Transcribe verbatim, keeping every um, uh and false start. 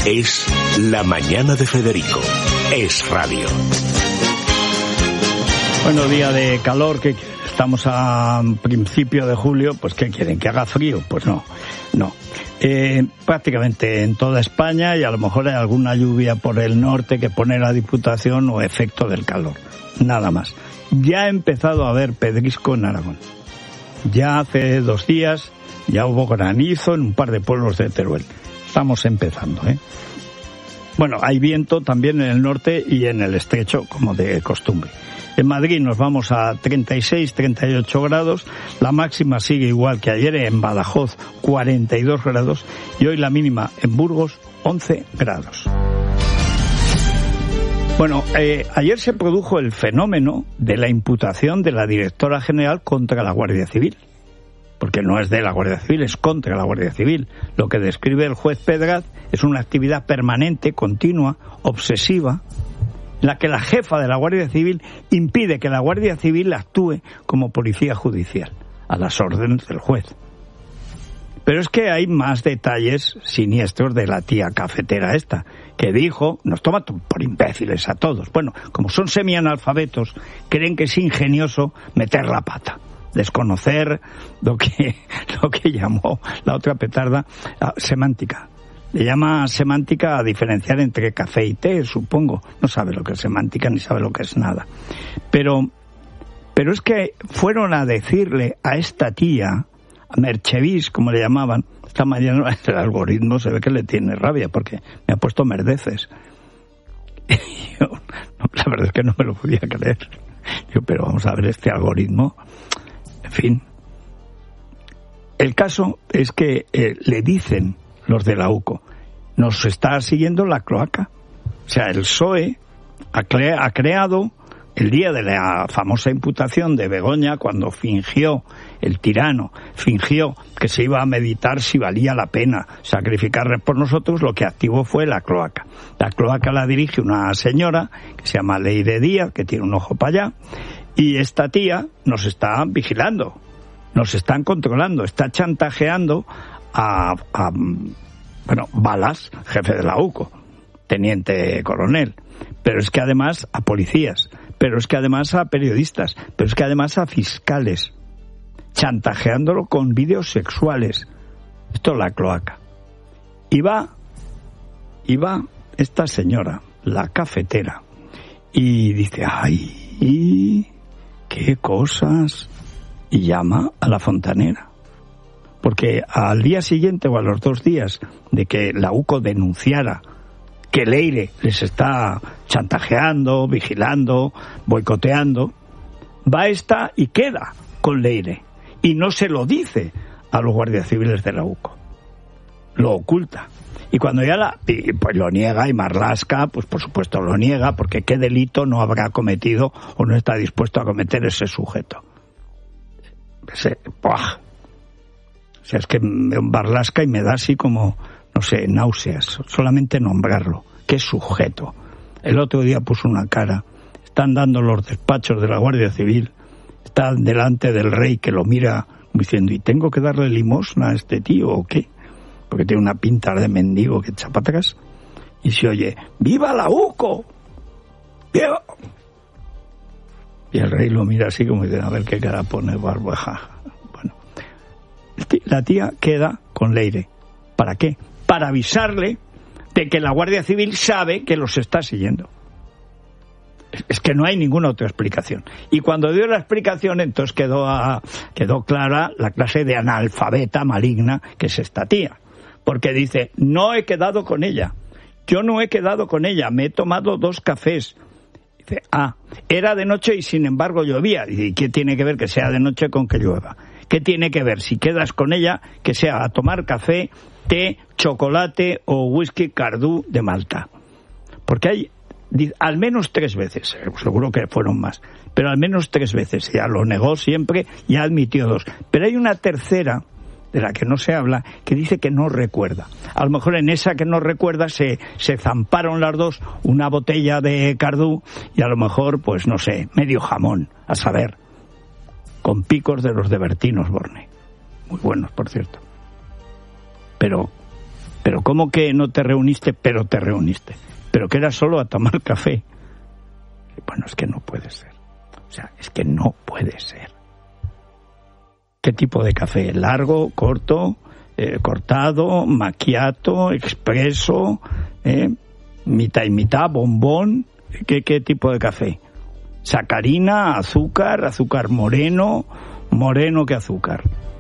Es La Mañana de Federico. Es radio. Bueno, día de calor, que estamos a principio de julio, pues ¿qué quieren? ¿Que haga frío? Pues no, no. Eh, prácticamente en toda España, y a lo mejor hay alguna lluvia por el norte que pone la Diputación o efecto del calor, nada más. Ya ha empezado a haber pedrisco en Aragón. Ya hace dos días ya hubo granizo en un par de pueblos de Teruel. Estamos empezando, ¿eh? Bueno, hay viento también en el norte y en el estrecho, como de costumbre. En Madrid nos vamos a treinta y seis, treinta y ocho grados, la máxima sigue igual que ayer en Badajoz, cuarenta y dos grados, y hoy la mínima en Burgos, once grados. Bueno, eh, ayer se produjo el fenómeno de la imputación de la directora general contra la Guardia Civil, porque no es de la Guardia Civil, es contra la Guardia Civil. Lo que describe el juez Pedraz es una actividad permanente, continua, obsesiva, la que la jefa de la Guardia Civil impide que la Guardia Civil actúe como policía judicial, a las órdenes del juez. Pero es que hay más detalles siniestros de la tía cafetera esta, que dijo, nos toma por imbéciles a todos. Bueno, como son semianalfabetos, creen que es ingenioso meter la pata, desconocer lo que, lo que llamó la otra petarda uh, semántica. Le llama semántica a diferenciar entre café y té, supongo. No sabe lo que es semántica ni sabe lo que es nada. Pero, pero es que fueron a decirle a esta tía, a Merchevis, como le llamaban, esta mañana el algoritmo se ve que le tiene rabia porque me ha puesto merdeces. Yo, no, la verdad es que no me lo podía creer. Yo, pero vamos a ver este algoritmo. En fin. El caso es que eh, le dicen los de la U C O, nos está siguiendo la cloaca. O sea, el P S O E ha, cre- ha creado, el día de la famosa imputación de Begoña, cuando fingió, el tirano, fingió que se iba a meditar si valía la pena sacrificarle por nosotros, lo que activó fue la cloaca. La cloaca la dirige una señora que se llama Leire Díaz, que tiene un ojo para allá, y esta tía nos está vigilando, nos están controlando, está chantajeando A, a, bueno, Balas, jefe de la U C O, teniente coronel, pero es que además a policías, pero es que además a periodistas, pero es que además a fiscales, chantajeándolo con vídeos sexuales. Esto es la cloaca. Y va, y va esta señora, la cafetera, y dice, ¡ay, qué cosas! Y llama a la fontanera. Porque al día siguiente o a los dos días de que la U C O denunciara que Leire les está chantajeando, vigilando, boicoteando, va esta y queda con Leire. Y no se lo dice a los guardias civiles de la U C O. Lo oculta. Y cuando ya la... pues lo niega, y Marlaska, pues por supuesto lo niega, porque qué delito no habrá cometido o no está dispuesto a cometer ese sujeto. Ese... ¡Puah! O sea, es que veo Marlaska y me da así como, no sé, náuseas, solamente nombrarlo. ¡Qué sujeto! El otro día puso una cara. Están dando los despachos de la Guardia Civil. Está delante del rey que lo mira diciendo, ¿y tengo que darle limosna a este tío o qué? Porque tiene una pinta de mendigo que echa para atrás. Y se oye, ¡viva la U C O! ¡Viva! Y el rey lo mira así como diciendo, a ver qué cara pone Barbueja. La tía queda con Leire. ¿Para qué? Para avisarle de que la Guardia Civil sabe que los está siguiendo. Es que no hay ninguna otra explicación. Y cuando dio la explicación, entonces quedó, a, quedó clara la clase de analfabeta maligna que es esta tía. Porque dice, no he quedado con ella. Yo no he quedado con ella. Me he tomado dos cafés. Dice, ah, era de noche y sin embargo llovía. ¿Y qué tiene que ver que sea de noche con que llueva? ¿Qué tiene que ver si quedas con ella que sea a tomar café, té, chocolate o whisky Cardú de Malta? Porque hay al menos tres veces, seguro que fueron más, pero al menos tres veces, ya lo negó siempre y ha admitido dos. Pero hay una tercera, de la que no se habla, que dice que no recuerda. A lo mejor en esa que no recuerda se, se zamparon las dos una botella de Cardú y a lo mejor, pues no sé, medio jamón, a saber, con picos de los de Bertín Osborne. Muy buenos, por cierto. Pero, Pero ¿cómo que no te reuniste, pero te reuniste? Pero que era solo a tomar café. Bueno, es que no puede ser. O sea, es que no puede ser. ¿Qué tipo de café? ¿Largo, corto, eh, cortado, macchiato, expreso, eh, mitad y mitad, bombón? ¿Qué, qué tipo de café? ¿Sacarina, azúcar, azúcar moreno, moreno que azúcar?